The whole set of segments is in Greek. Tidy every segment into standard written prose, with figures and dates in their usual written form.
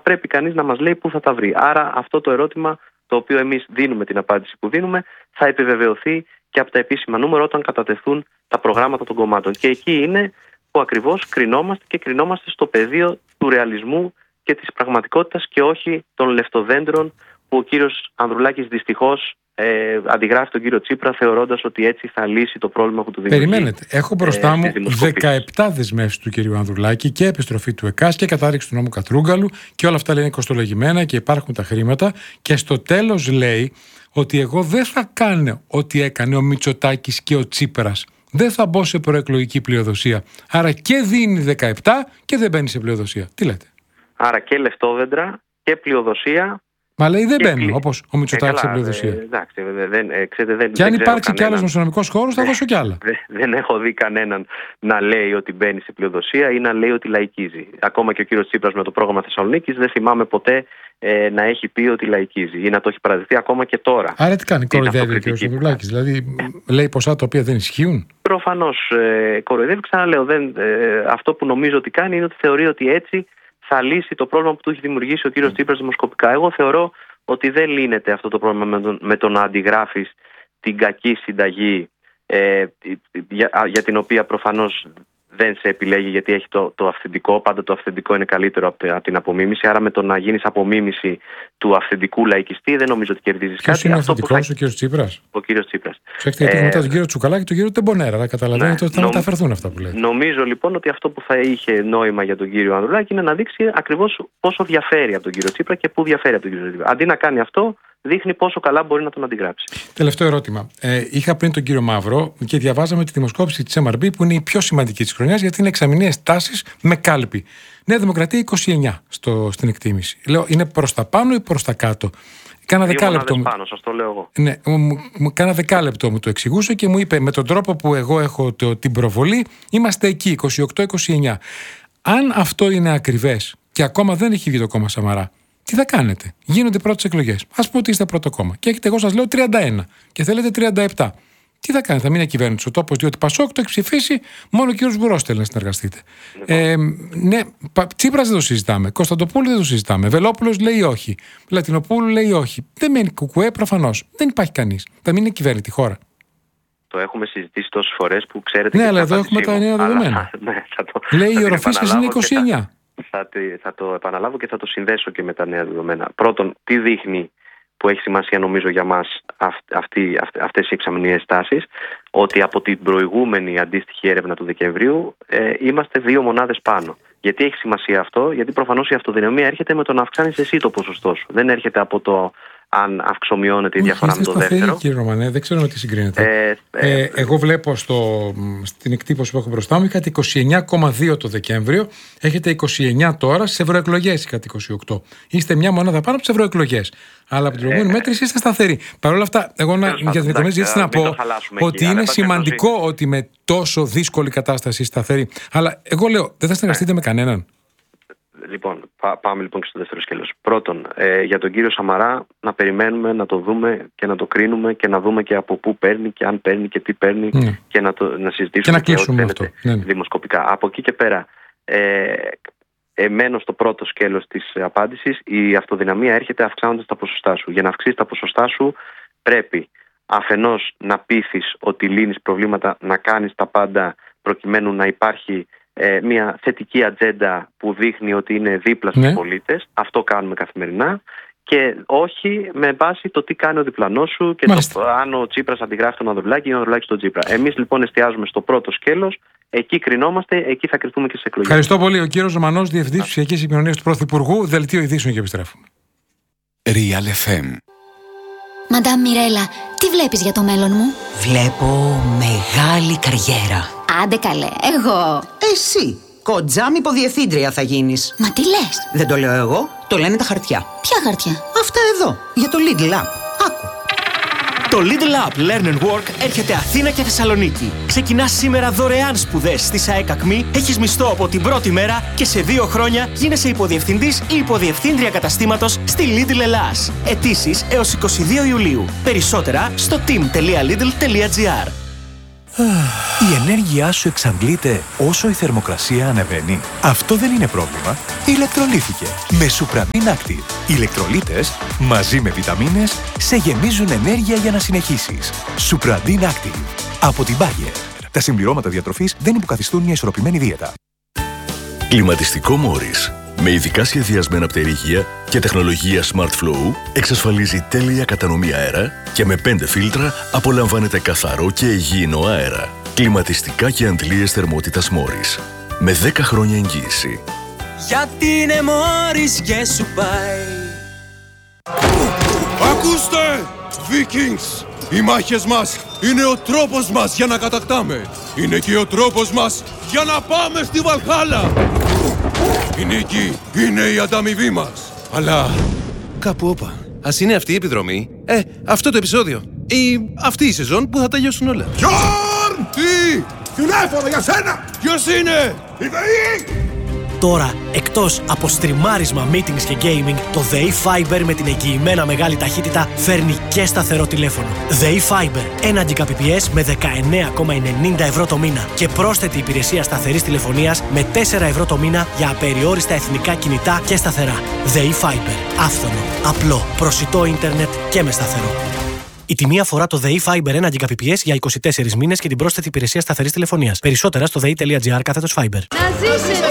πρέπει κανείς να μας λέει πού θα τα βρει. Άρα αυτό το ερώτημα, το οποίο εμείς δίνουμε την απάντηση που δίνουμε, θα επιβεβαιωθεί και από τα επίσημα νούμερα όταν κατατεθούν τα προγράμματα των κομμάτων. Και εκεί είναι που ακριβώς κρινόμαστε στο πεδίο του ρεαλισμού και της πραγματικότητας και όχι των λεφτοδέντρων που ο κύριος Ανδρουλάκης δυστυχώς αντιγράφει τον κύριο Τσίπρα θεωρώντας ότι έτσι θα λύσει το πρόβλημα που του δημιουργεί. Περιμένετε. Έχω μπροστά μου 17 δεσμεύσεις του κυρίου Ανδρουλάκη και επιστροφή του ΕΚΑΣ και κατάρριξη του νόμου Κατρούγκαλου και όλα αυτά λένε κοστολογημένα και υπάρχουν τα χρήματα και στο τέλος λέει ότι εγώ δεν θα κάνω ό,τι έκανε ο Μητσοτάκης και ο Τσίπρας. Δεν θα μπω σε προεκλογική πλειοδοσία. Άρα και δίνει 17 και δεν μπαίνει σε πλειοδοσία. Τι λέτε? Άρα και λεφτόδεντρα και πλειοδοσία. Μα λέει δεν μπαίνουν όπως ο Μητσοτάκης σε πλειοδοσία. Και αν υπάρξει κι άλλος δημοσιονομικός χώρος θα δώσω κι άλλα. Δεν έχω δει κανέναν να λέει ότι μπαίνει σε πλειοδοσία ή να λέει ότι λαϊκίζει. Ακόμα και ο κύριος Τσίπρας με το πρόγραμμα Θεσσαλονίκης δεν θυμάμαι ποτέ να έχει πει ότι λαϊκίζει ή να το έχει παραδεχτεί ακόμα και τώρα. Άρα τι κάνει, κοροϊδεύει ο κύριος Ανδρουλάκης? Δηλαδή λέει ποσά τα οποία δεν ισχύουν. Προφανώς κοροϊδεύει, ξαναλέω. Αυτό που νομίζω ότι κάνει είναι ότι θεωρεί ότι έτσι θα λύσει το πρόβλημα που του έχει δημιουργήσει ο κύριος Τσίπρας δημοσκοπικά. Εγώ θεωρώ ότι δεν λύνεται αυτό το πρόβλημα με το να αντιγράφεις την κακή συνταγή για την οποία προφανώς δεν σε επιλέγει γιατί έχει το αυθεντικό. Πάντα το αυθεντικό είναι καλύτερο από την απομίμηση. Άρα με το να γίνεις απομίμηση του αυθεντικού λαϊκιστή δεν νομίζω ότι κερδίζεις κάτι. Ποιος είναι αυθεντικός, ο κύριος Τσίπρας? Ο κύριος Τσίπρας. Ξέρετε, μετά τον κύριο Τσουκαλάκη και τον κύριο Τεμπονέρα. Αλλά καταλαβαίνετε ότι θα μεταφερθούν αυτά που λέτε. Νομίζω λοιπόν ότι αυτό που θα είχε νόημα για τον κύριο Ανδρουλάκη είναι να δείξει ακριβώς πόσο διαφέρει από τον κύριο Τσίπρα και πού διαφέρει από τον κύριο Τσίπρα. Αντί να κάνει αυτό, δείχνει πόσο καλά μπορεί να τον αντιγράψει. Τελευταίο ερώτημα. Είχα πριν τον κύριο Μαύρο και διαβάζαμε τη δημοσκόπηση της MRB που είναι η πιο σημαντική της χρονιάς γιατί είναι εξαμηνίες τάσεις με κάλπη. Νέα Δημοκρατία 29 στην εκτίμηση. Λέω, είναι προς τα πάνω ή προς τα κάτω? Κάνα δεκάλεπτο. Πάνω, σας το λέω εγώ. Ναι, κάνα δεκάλεπτο μου το εξηγούσε και μου είπε με τον τρόπο που εγώ έχω την προβολή είμαστε εκεί, 28-29. Αν αυτό είναι ακριβές και ακόμα δεν έχει βγει το κόμμα Σαμαρά, τι θα κάνετε? Γίνονται πρώτες εκλογές. Ας πούμε ότι είστε πρώτο κόμμα. Και έχετε, εγώ σας λέω, 31 και θέλετε 37. Τι θα κάνετε? Θα μείνει κυβέρνηση ο τόπος, διότι Πασόκ το έχει ψηφίσει, μόνο ο κύριος Βουρός θέλει να συνεργαστείτε. Ναι, Τσίπρας δεν το συζητάμε. Κωνσταντοπούλου δεν το συζητάμε. Βελόπουλος λέει όχι. Λατινοπούλου λέει όχι. Δεν μένει κουκουέ, προφανώς. Δεν υπάρχει κανείς. Θα μείνει κυβέρνητη χώρα. Το έχουμε συζητήσει τόσες φορές που ξέρετε. Ναι, αλλά εδώ έχουμε τα νέα δεδομένα. Λέει η οροφήσεις είναι 29. Θα το επαναλάβω και θα το συνδέσω και με τα νέα δεδομένα. Πρώτον, τι δείχνει που έχει σημασία νομίζω για μας αυτές οι εξαμηνιαίες τάσεις? Ότι από την προηγούμενη αντίστοιχη έρευνα του Δεκεμβρίου είμαστε 2 μονάδες πάνω. Γιατί έχει σημασία αυτό? Γιατί προφανώς η αυτοδυναμία έρχεται με το να αυξάνεις εσύ το ποσοστό σου. Δεν έρχεται από το αν αυξομειώνεται η διαφορά με το δεύτερο. Κύριε Ρωμανέ, δεν ξέρω με τι συγκρίνεται. Εγώ βλέπω στην εκτύπωση που έχω μπροστά μου είχατε 29,2 το Δεκέμβριο, έχετε 29 τώρα, στις ευρωεκλογές είχατε 28. Είστε μια μονάδα πάνω από τις ευρωεκλογές. Αλλά από την προηγούμενη μέτρηση είστε σταθεροί. Παρ' όλα αυτά, εγώ για την οικονομία ζήτησα να πω ότι είναι σημαντικό ότι με τόσο δύσκολη κατάσταση είστε σταθεροί. Αλλά εγώ λέω, δεν θα συνεργαστείτε με κανέναν. Λοιπόν, πάμε λοιπόν και στο δεύτερο σκέλος. Πρώτον, για τον κύριο Σαμαρά να περιμένουμε να το δούμε και να το κρίνουμε και να δούμε και από πού παίρνει και αν παίρνει και τι παίρνει και να συζητήσουμε και να κλείσουμε αυτό δημοσκοπικά. Από εκεί και πέρα, μένω στο πρώτο σκέλος της απάντησης. Η αυτοδυναμία έρχεται αυξάνοντας τα ποσοστά σου. Για να αυξήσεις τα ποσοστά σου πρέπει αφενός να πείθεις ότι λύνεις προβλήματα, να κάνεις τα πάντα προκειμένου να υπάρχει μια θετική ατζέντα που δείχνει ότι είναι δίπλα στους πολίτες. Αυτό κάνουμε καθημερινά και όχι με βάση το τι κάνει ο διπλανός σου και αν ο Τσίπρας αντιγράφει τον Ανδρουλάκη ή ο Ανδρουλάκης τον Τσίπρα. Εμείς λοιπόν εστιάζουμε στο πρώτο σκέλος, εκεί κρινόμαστε, εκεί θα κρυθούμε και στις εκλογές. Ευχαριστώ πολύ. Ο κύριος Ρωμανός, Διευθυντής Ψηφιακής Επικοινωνίας του Πρωθυπουργού, Δελτίο Ειδήσεων και επιστρέφουμε. Real FM. Μαντάμ Μιρέλα, τι βλέπεις για το μέλλον μου? Βλέπω μεγάλη καριέρα. Άντε καλέ, εγώ. Εσύ, κοντζάμ υποδιευθύντρια θα γίνεις. Μα τι λες? Δεν το λέω εγώ, το λένε τα χαρτιά. Ποια χαρτιά? Αυτά εδώ, για το Lidl App. Άκου. Το Lidl App Learn and Work έρχεται Αθήνα και Θεσσαλονίκη. Ξεκινάς σήμερα δωρεάν σπουδές στη ΣΑΕΚ ΑΚΜΗ, έχεις μισθό από την πρώτη μέρα και σε 2 χρόνια γίνεσαι υποδιευθυντής ή υποδιευθύντρια καταστήματος στη Lidl Ελλάς. Αιτήσεις έως 22 Ιουλίου. Περισσότερα στο team.lidl.gr. Η ενέργειά σου εξαντλείται όσο η θερμοκρασία ανεβαίνει. Αυτό δεν είναι πρόβλημα. Ηλεκτρολύθηκε με Supradin Active. Οι ηλεκτρολίτες μαζί με βιταμίνες σε γεμίζουν ενέργεια για να συνεχίσεις. Supradin Active από την Bayer. Τα συμπληρώματα διατροφής δεν υποκαθιστούν μια ισορροπημένη δίαιτα. Κλιματιστικό Morris. Με ειδικά σχεδιασμένα πτερίγια και τεχνολογία Smart Flow εξασφαλίζει τέλεια κατανομή αέρα και με 5 φίλτρα απολαμβάνετε καθαρό και υγιεινό αέρα. Κλιματιστικά και αντλίες θερμότητας Morris. Με 10 χρόνια εγγύηση. Γιατί είναι Morris και σου πάει. Ακούστε! Vikings! Οι μάχες μας είναι ο τρόπος μας για να κατακτάμε. Είναι και ο τρόπος μας για να πάμε στη Βαλχάλα. Η νίκη είναι η ανταμοιβή μας. Αλλά κάπου όπα. Ας είναι αυτή η επιδρομή, αυτό το επεισόδιο ή αυτή η σεζόν που θα τελειώσουν όλα. Γιόρν! Τι! Τηλέφωνο για σένα! Ποιος είναι? Η ΔΕΗ! Τώρα, εκτός από στριμάρισμα, meetings και gaming, το ΔΕΗ Fiber με την εγγυημένα μεγάλη ταχύτητα φέρνει και σταθερό τηλέφωνο. ΔΕΗ Fiber, 1 Gbps με 19,90 ευρώ το μήνα και πρόσθετη υπηρεσία σταθερής τηλεφωνίας με 4 ευρώ το μήνα για απεριόριστα εθνικά κινητά και σταθερά. ΔΕΗ Fiber, άφθονο, απλό, προσιτό ίντερνετ και με σταθερό. Η τιμή αφορά το ΔΕΗ Fiber 1 Gbps για 24 μήνες και την πρόσθετη υπηρεσία σταθερής τηλεφωνίας. Περισσότερα στο dei.gr/Fiber. Να ζήσετε!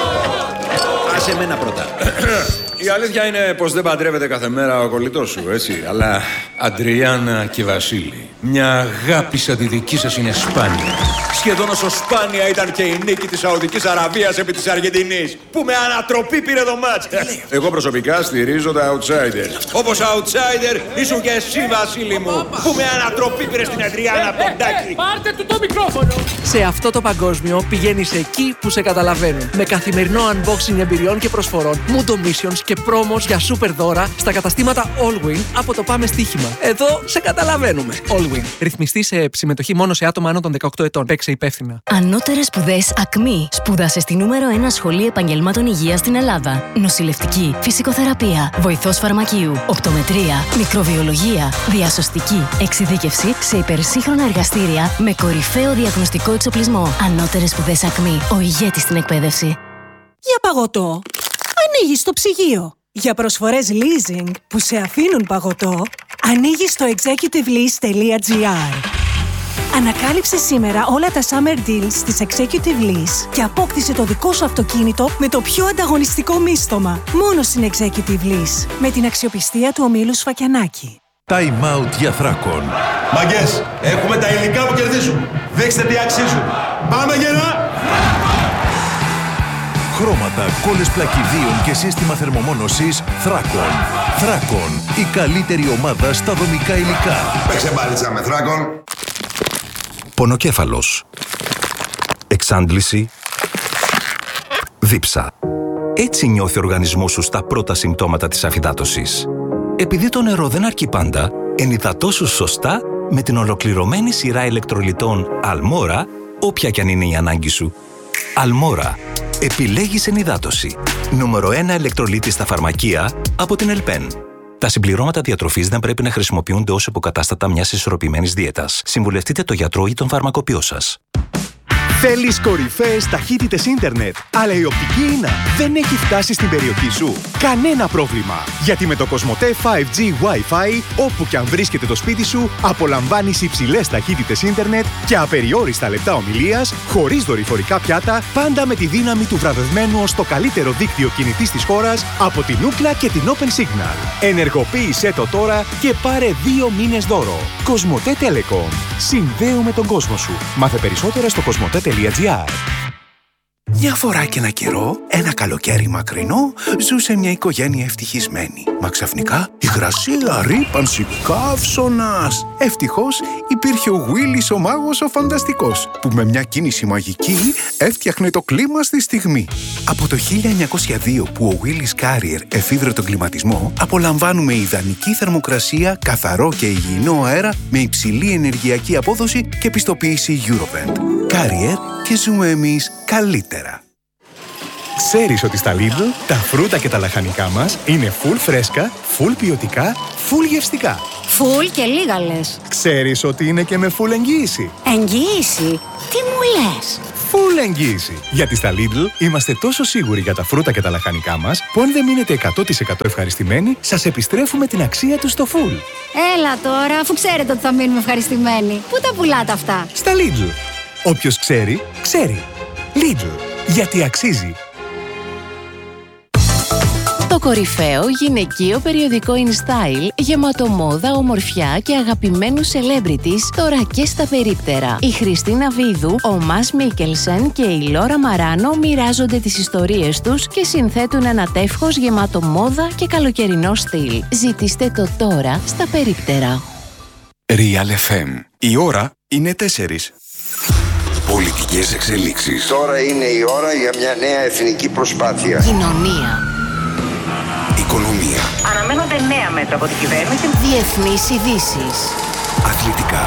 Άσε εμένα πρώτα. Η αλήθεια είναι πως δεν παντρεύεται κάθε μέρα ο κολλητός σου, έτσι. Αλλά Αντριάννα και Βασίλη, μια αγάπη σαν τη δική σας είναι σπάνια. Σχεδόν όσο σπάνια ήταν και η νίκη της Σαουδικής Αραβίας επί της Αργεντινής, που με ανατροπή πήρε το μάτς. Εγώ προσωπικά στηρίζω τα outsiders. Όπως outsider ήσουν και εσύ, Βασίλη μου, που με ανατροπή πήρε στην Αντριάννα Ποντάκη. Πάρτε του το μικρόφωνο! Σε αυτό το παγκόσμιο πηγαίνεις εκεί που σε καταλαβαίνουν. Με καθημερινό unboxing εμπειριών και προσφορών, Mundo Missions και πρόμος για super δώρα στα καταστήματα Allwin από το Πάμε Στοίχημα. Εδώ σε καταλαβαίνουμε. Allwin. Ρυθμιστή σε συμμετοχή μόνο σε άτομα άνω των 18 ετών. Παίξε υπεύθυνα. Ανώτερες σπουδές ΑΚΜΗ. Σπούδασε στη νούμερο 1 σχολή επαγγελμάτων υγείας στην Ελλάδα. Νοσηλευτική, φυσικοθεραπεία, βοηθός φαρμακείου, οπτομετρία, μικροβιολογία, διασωστική, εξειδίκευση σε υπερσύγχρονα εργαστήρια με κορυφαίο διαγνωστικό εξοπλισμό. Ανώτερες σπουδές ΑΚΜΗ. Ο ηγέτης στην εκπαίδευση. Για παγωτό, ανοίγεις το ψυγείο. Για προσφορές leasing που σε αφήνουν παγωτό, ανοίγεις το executivelease.gr. Ανακάλυψε σήμερα όλα τα summer deals της Executive Lease και απόκτησε το δικό σου αυτοκίνητο με το πιο ανταγωνιστικό μίστομα. Μόνο στην Executive Lease, με την αξιοπιστία του ομίλου Σφακιανάκη. Time out για Θράκον. Μαγκές, έχουμε τα υλικά που κερδίζουν. Δείξτε τι αξίζουν. Πάμε γερά! Χρώματα, κόλλες πλακιδίων και σύστημα θερμομόνωσης Θράκον. Θράκον, η καλύτερη ομάδα στα δομικά υλικά. Παίξε μπάλιτσα με Θράκον. Πονοκέφαλος. Εξάντληση. Δίψα. Έτσι νιώθει ο οργανισμός σου στα πρώτα συμπτώματα της αφυδάτωσης. Επειδή το νερό δεν αρκεί πάντα, ενυδατώσου σωστά με την ολοκληρωμένη σειρά ηλεκτρολιτών Αλμόρα, όποια κι αν είναι η ανάγκη σου. Αλμόρα. Επιλέγεις ενυδάτωση. Νούμερο 1 ηλεκτρολίτη στα φαρμακεία από την Ελπέν. Τα συμπληρώματα διατροφής δεν πρέπει να χρησιμοποιούνται ως υποκατάστατα μιας ισορροπημένης δίαιτας. Συμβουλευτείτε τον γιατρό ή τον φαρμακοποιό σας. Θέλεις κορυφαίες ταχύτητες ίντερνετ, αλλά η οπτική ίνα δεν έχει φτάσει στην περιοχή σου? Κανένα πρόβλημα! Γιατί με το Cosmote 5G Wi-Fi, όπου κι αν βρίσκεται το σπίτι σου, απολαμβάνεις υψηλές ταχύτητες ίντερνετ και απεριόριστα λεπτά ομιλίας, χωρίς δορυφορικά πιάτα, πάντα με τη δύναμη του βραβευμένου ως το καλύτερο δίκτυο κινητής της χώρας από την Ookla και την Open Signal. Ενεργοποίησέ το τώρα και πάρε 2 μήνες δώρο. Cosmote Telecom. Συνδέουμε τον κόσμο σου. Μάθε περισσότερα στο cosmote.gr. Μια φορά και ένα καιρό, ένα καλοκαίρι μακρινό, ζούσε μια οικογένεια ευτυχισμένη. Μα ξαφνικά υγρασία, ρύπανση, καύσωνας. Ευτυχώς υπήρχε ο Willis ο μάγος ο φανταστικός, που με μια κίνηση μαγική έφτιαχνε το κλίμα στη στιγμή. Από το 1902 που ο Willis Carrier εφήβρε τον κλιματισμό, απολαμβάνουμε ιδανική θερμοκρασία, καθαρό και υγιεινό αέρα με υψηλή ενεργειακή απόδοση και πιστοποίηση Eurovent. Carrier, και ζούμε εμείς καλύτερα. Ξέρεις ότι στα Lidl τα φρούτα και τα λαχανικά μας είναι full φρέσκα, full ποιοτικά, full γευστικά. Φουλ και λίγα λες. Ξέρεις ότι είναι και με full εγγύηση. Εγγύηση? Τι μου λες? Full εγγύηση. Γιατί στα Lidl είμαστε τόσο σίγουροι για τα φρούτα και τα λαχανικά μας που αν δεν μείνετε 100% ευχαριστημένοι, σας επιστρέφουμε την αξία τους στο full. Έλα τώρα, αφού ξέρετε ότι θα μείνουμε ευχαριστημένοι. Πού τα πουλάτε αυτά? Στα Lidl. Όποιος ξέρει, ξέρει. Lidl. Γιατί αξίζει. Το κορυφαίο γυναικείο περιοδικό InStyle, γεμάτο μόδα, ομορφιά και αγαπημένους celebrities, τώρα και στα περίπτερα. Η Χριστίνα Βίδου, ο Μας Μίκελσεν και η Λόρα Μαράνο μοιράζονται τις ιστορίες τους και συνθέτουν ένα τεύχος γεμάτο μόδα και καλοκαιρινό στυλ. Ζητήστε το τώρα στα περίπτερα. Real FM. Η ώρα είναι 4. Πολιτικές εξελίξεις. Τώρα είναι η ώρα για μια νέα εθνική προσπάθεια. Κοινωνία. Οικονομία. Αναμένονται νέα μέτρα από την κυβέρνηση. Διεθνείς ειδήσεις. Αθλητικά.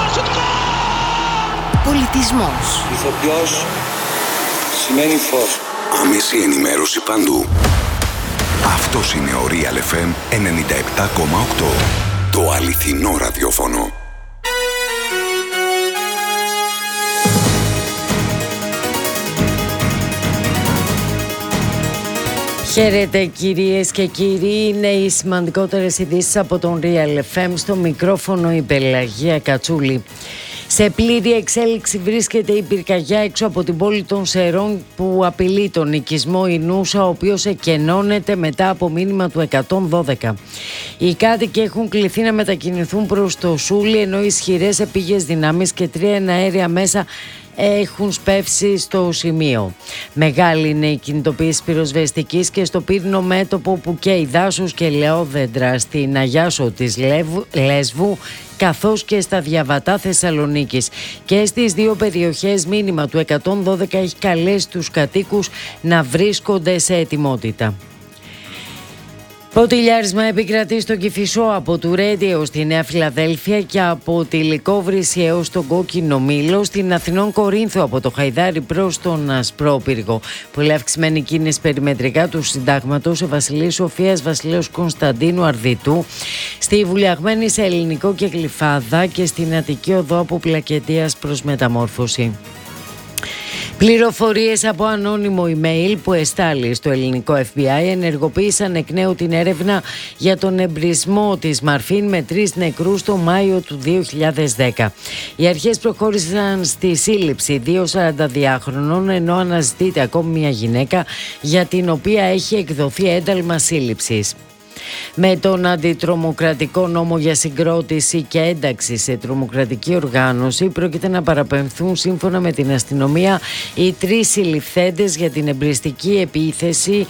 Πολιτισμός. Ηθοποιός σημαίνει φως. Άμεση ενημέρωση παντού. Αυτός είναι ο Real FM 97,8. Το αληθινό ραδιόφωνο. Χαίρετε κυρίες και κύριοι, είναι οι σημαντικότερες ειδήσεις από τον Real FM. Στο μικρόφωνο η Πελαγία Κατσούλη. Σε πλήρη εξέλιξη βρίσκεται η πυρκαγιά έξω από την πόλη των Σερών που απειλεί τον οικισμό Ινούσα, ο οποίος εκενώνεται μετά από μήνυμα του 112. Οι κάτοικοι έχουν κληθεί να μετακινηθούν προς το Σούλι, ενώ ισχυρές επίγειες δυνάμεις και 3 εναέρια μέσα έχουν σπεύσει στο σημείο. Μεγάλη είναι η κινητοποίηση πυροσβεστικής και στο πύρινο μέτωπο που καίει δάσους και λεόδεντρα στην Αγιάσο της Λέσβου, καθώς και στα Διαβατά Θεσσαλονίκης. Και στις δύο περιοχές μήνυμα του 112 έχει καλέσει τους κατοίκους να βρίσκονται σε ετοιμότητα. Ποτηλιάρισμα επικρατεί στο Κηφισό από του Ρέντι έως τη Νέα Φιλαδέλφια και από τη Λυκόβρηση έως τον Κόκκινο Μήλο, στην Αθηνών Κορίνθου από το Χαϊδάρι προς τον Ασπρόπυργο. Πολύ αυξημένη κίνηση περιμετρικά του Συντάγματος σε Βασιλής Σοφίας Βασιλέως Κωνσταντίνου Αρδιτού, στη Βουλιαγμένη σε Ελληνικό και Γλυφάδα και στην Αττική Οδό από Πλακετίας προς Μεταμόρφωση. Πληροφορίες από ανώνυμο email που εστάλει στο ελληνικό FBI ενεργοποίησαν εκ νέου την έρευνα για τον εμπρισμό της Μαρφίν με 3 νεκρούς το Μάιο του 2010. Οι αρχές προχώρησαν στη σύλληψη 2 42χρονων, ενώ αναζητείται ακόμη μια γυναίκα για την οποία έχει εκδοθεί ένταλμα σύλληψης. Με τον αντιτρομοκρατικό νόμο για συγκρότηση και ένταξη σε τρομοκρατική οργάνωση πρόκειται να παραπεμφθούν σύμφωνα με την αστυνομία οι 3 συλληφθέντες για την εμπριστική επίθεση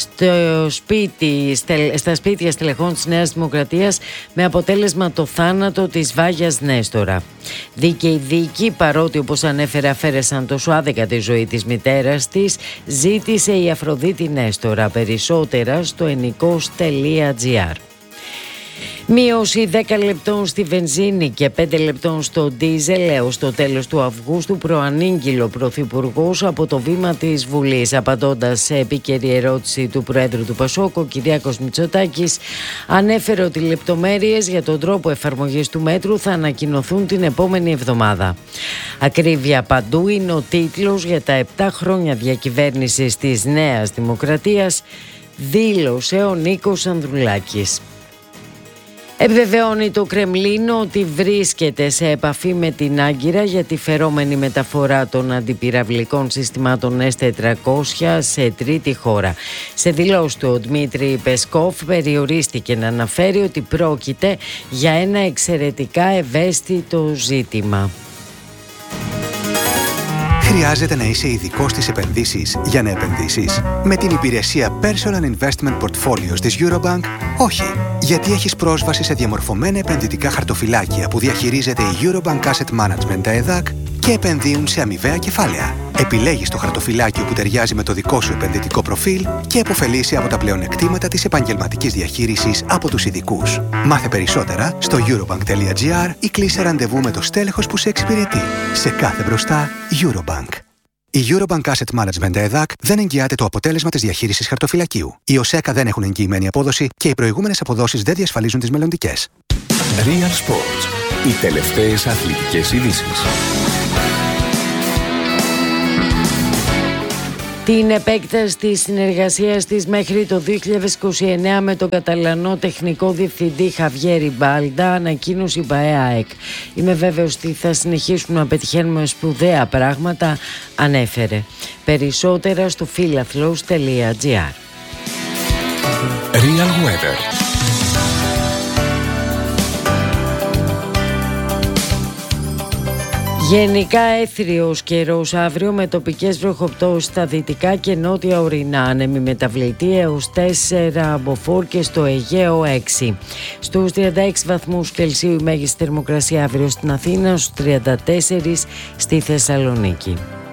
στα σπίτια στελεχών της Νέας Δημοκρατίας με αποτέλεσμα το θάνατο της Βάγιας Νέστορα. Δίκαιη δίκη, παρότι όπως ανέφερε αφαίρεσαν τόσο άδικα τη ζωή της μητέρας της, ζήτησε η Αφροδίτη Νέστορα. Περισσότερα στο ενικός.gr. Μείωση 10 λεπτών στη βενζίνη και 5 λεπτών στο ντίζελ έως το τέλος του Αυγούστου προανήγγειλε ο Πρωθυπουργός από το βήμα της Βουλής. Απαντώντας σε επίκαιρη ερώτηση του Προέδρου του Πασόκ, ο Κυριάκος Μητσοτάκης ανέφερε ότι οι λεπτομέρειες για τον τρόπο εφαρμογής του μέτρου θα ανακοινωθούν την επόμενη εβδομάδα. Ακρίβεια παντού είναι ο τίτλος για τα 7 χρόνια διακυβέρνησης της Νέας Δημοκρατίας, δήλωσε ο Νίκος Ανδρουλάκης. Επιβεβαιώνει το Κρεμλίνο ότι βρίσκεται σε επαφή με την Άγκυρα για τη φερόμενη μεταφορά των αντιπυραυλικών συστημάτων S-400 σε τρίτη χώρα. Σε δηλώσεις του, ο Δημήτρη Πεσκόφ περιορίστηκε να αναφέρει ότι πρόκειται για ένα εξαιρετικά ευαίσθητο ζήτημα. Χρειάζεται να είσαι ειδικός στις επενδύσεις για να επενδύσεις? Με την υπηρεσία Personal Investment Portfolios της Eurobank, όχι. Γιατί έχεις πρόσβαση σε διαμορφωμένα επενδυτικά χαρτοφυλάκια που διαχειρίζεται η Eurobank Asset Management, τα ΕΔΑΚ, και επενδύουν σε αμοιβαία κεφάλαια. Επιλέγεις το χαρτοφυλάκιο που ταιριάζει με το δικό σου επενδυτικό προφίλ και επωφελείσαι από τα πλεονεκτήματα της επαγγελματικής διαχείρισης από τους ειδικούς. Μάθε περισσότερα στο eurobank.gr ή κλείσε ραντεβού με το στέλεχος που σε εξυπηρετεί. Σε κάθε μπροστά, Eurobank. Η Eurobank Asset Management ΕΔΑΚ δεν εγγυάται το αποτέλεσμα της διαχείρισης χαρτοφυλακίου. Οι ΟΣΕΚΑ δεν έχουν εγγυημένη απόδοση και οι προηγούμενες αποδόσεις δεν διασφαλίζουν τις μελλοντικές. Real Sports. Οι τελευταίες αθλητικές ειδήσεις. Την επέκταση της συνεργασίας της μέχρι το 2029 με τον Καταλανό τεχνικό διευθυντή Χαβιέρι Μπάλντα ανακοίνωσε η ΠΑΕΑΕΚ. Είμαι βέβαιος ότι θα συνεχίσουμε να πετυχαίνουμε σπουδαία πράγματα, ανέφερε. Περισσότερα στο philathlos.gr. Real Weather. Γενικά έθριος καιρός αύριο με τοπικές βροχοπτώσεις στα δυτικά και νότια ορεινά, άνεμη μεταβλητή έως 4 μποφόρ και στο Αιγαίο 6. Στους 36 βαθμούς Κελσίου η μέγιστη θερμοκρασία αύριο στην Αθήνα, στους 34 στη Θεσσαλονίκη.